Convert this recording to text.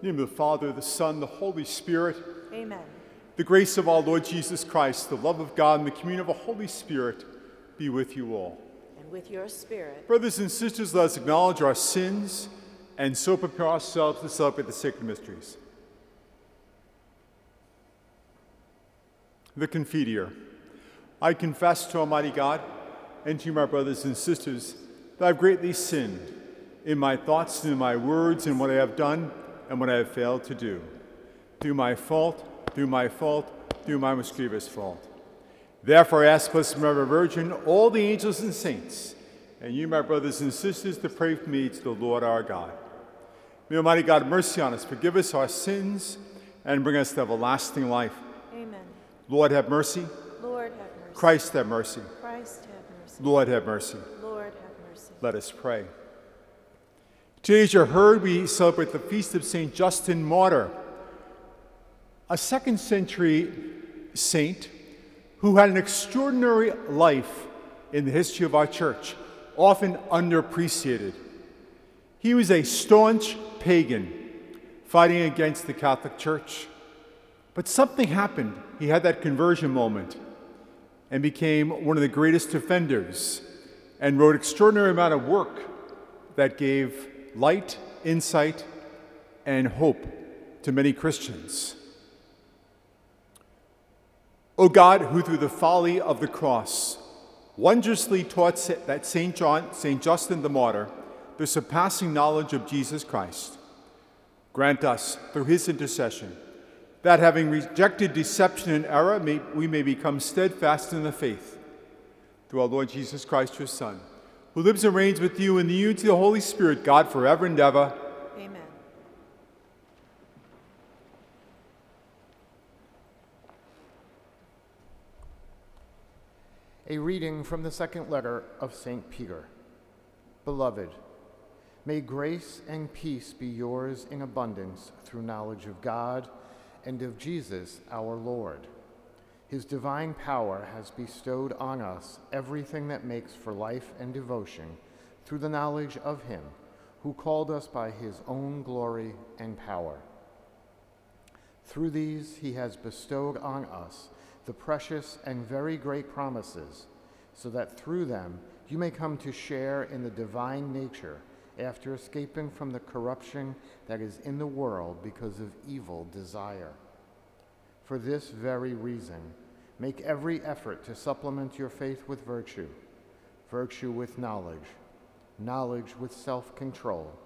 In the name of the Father, the Son, the Holy Spirit. Amen. The grace of our Lord Jesus Christ, the love of God, and the communion of the Holy Spirit be with you all. And with your spirit. Brothers and sisters, let us acknowledge our sins and so prepare ourselves to celebrate the sacred mysteries. The Confiteor. I confess to Almighty God and to you, my brothers and sisters, that I have greatly sinned in my thoughts and in my words and what I have done and what I have failed to do. Through my fault, through my most grievous fault. Therefore I ask, Blessed Mother Virgin, all the angels and saints, and you, my brothers and sisters, to pray for me to the Lord our God. May Almighty God have mercy on us, forgive us our sins, and bring us to everlasting life. Amen. Lord, have mercy. Lord, have mercy. Christ, have mercy. Christ, have mercy. Lord, have mercy. Lord, have mercy. Let us pray. Today, as you heard, we celebrate the feast of St. Justin Martyr, a 2nd century saint who had an extraordinary life in the history of our church, often underappreciated. He was a staunch pagan fighting against the Catholic Church. But something happened. He had that conversion moment and became one of the greatest defenders and wrote an extraordinary amount of work that gave light, insight, and hope to many Christians. O God, who through the folly of the cross wondrously taught that St. Justin the Martyr the surpassing knowledge of Jesus Christ, grant us, through his intercession, that having rejected deception and error, we may become steadfast in the faith. Through our Lord Jesus Christ, your Son, who lives and reigns with you in the unity of the Holy Spirit, God, forever and ever. Amen. A reading from the second letter of St. Peter. Beloved, may grace and peace be yours in abundance through knowledge of God and of Jesus our Lord. His divine power has bestowed on us everything that makes for life and devotion through the knowledge of him who called us by his own glory and power. Through these he has bestowed on us the precious and very great promises, so that through them you may come to share in the divine nature after escaping from the corruption that is in the world because of evil desire. For this very reason, make every effort to supplement your faith with virtue, virtue with knowledge, knowledge with self-control,